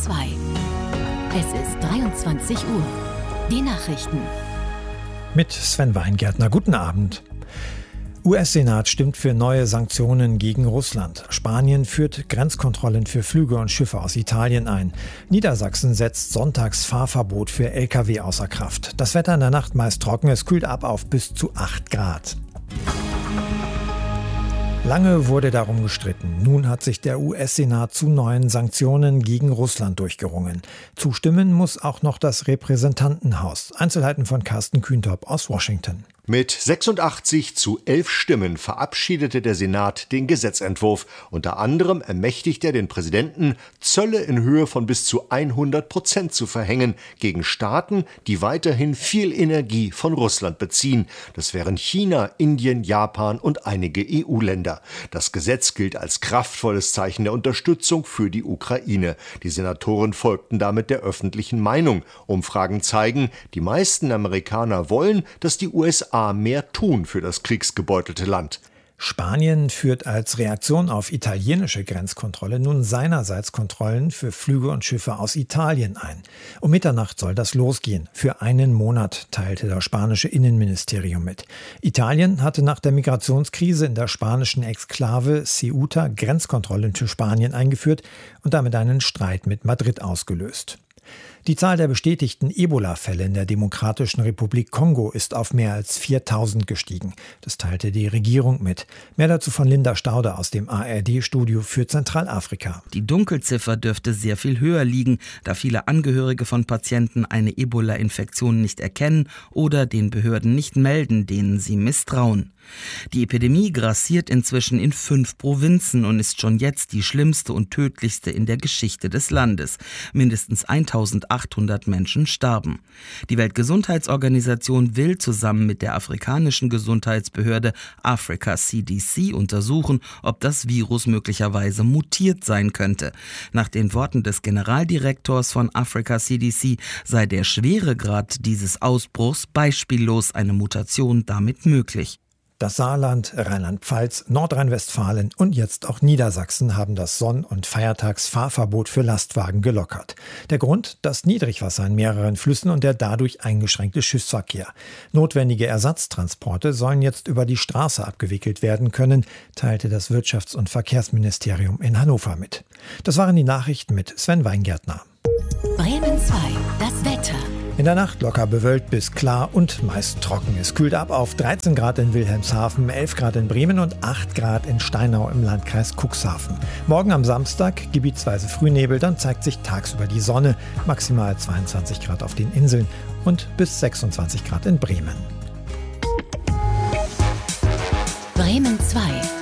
2. Es ist 23 Uhr. Die Nachrichten. Mit Sven Weingärtner. Guten Abend. US-Senat stimmt für neue Sanktionen gegen Russland. Spanien führt Grenzkontrollen für Flüge und Schiffe aus Italien ein. Niedersachsen setzt Sonntagsfahrverbot für Lkw außer Kraft. Das Wetter in der Nacht meist trocken, es kühlt ab auf bis zu 8 Grad. Lange wurde darum gestritten. Nun hat sich der US-Senat zu neuen Sanktionen gegen Russland durchgerungen. Zustimmen muss auch noch das Repräsentantenhaus. Einzelheiten von Carsten Kühntop aus Washington. Mit 86:11 Stimmen verabschiedete der Senat den Gesetzentwurf. Unter anderem ermächtigt er den Präsidenten, Zölle in Höhe von bis zu 100% zu verhängen gegen Staaten, die weiterhin viel Energie von Russland beziehen. Das wären China, Indien, Japan und einige EU-Länder. Das Gesetz gilt als kraftvolles Zeichen der Unterstützung für die Ukraine. Die Senatoren folgten damit der öffentlichen Meinung. Umfragen zeigen, die meisten Amerikaner wollen, dass die USA mehr tun für das kriegsgebeutelte Land. Spanien führt als Reaktion auf italienische Grenzkontrolle nun seinerseits Kontrollen für Flüge und Schiffe aus Italien ein. Um Mitternacht soll das losgehen. Für einen Monat, teilte das spanische Innenministerium mit. Italien hatte nach der Migrationskrise in der spanischen Exklave Ceuta Grenzkontrollen für Spanien eingeführt und damit einen Streit mit Madrid ausgelöst. Die Zahl der bestätigten Ebola-Fälle in der Demokratischen Republik Kongo ist auf mehr als 4000 gestiegen. Das teilte die Regierung mit. Mehr dazu von Linda Stauder aus dem ARD-Studio für Zentralafrika. Die Dunkelziffer dürfte sehr viel höher liegen, da viele Angehörige von Patienten eine Ebola-Infektion nicht erkennen oder den Behörden nicht melden, denen sie misstrauen. Die Epidemie grassiert inzwischen in 5 Provinzen und ist schon jetzt die schlimmste und tödlichste in der Geschichte des Landes. Mindestens 1800 Menschen starben. Die Weltgesundheitsorganisation will zusammen mit der afrikanischen Gesundheitsbehörde Africa CDC untersuchen, ob das Virus möglicherweise mutiert sein könnte. Nach den Worten des Generaldirektors von Africa CDC sei der Schweregrad dieses Ausbruchs beispiellos, eine Mutation damit möglich. Das Saarland, Rheinland-Pfalz, Nordrhein-Westfalen und jetzt auch Niedersachsen haben das Sonn- und Feiertagsfahrverbot für Lastwagen gelockert. Der Grund? Das Niedrigwasser in mehreren Flüssen und der dadurch eingeschränkte Schiffsverkehr. Notwendige Ersatztransporte sollen jetzt über die Straße abgewickelt werden können, teilte das Wirtschafts- und Verkehrsministerium in Hannover mit. Das waren die Nachrichten mit Sven Weingärtner. Bremen 2, das Wetter. In der Nacht locker bewölkt bis klar und meist trocken. Es kühlt ab auf 13 Grad in Wilhelmshaven, 11 Grad in Bremen und 8 Grad in Steinau im Landkreis Cuxhaven. Morgen am Samstag gebietsweise Frühnebel, dann zeigt sich tagsüber die Sonne, maximal 22 Grad auf den Inseln und bis 26 Grad in Bremen. Bremen 2.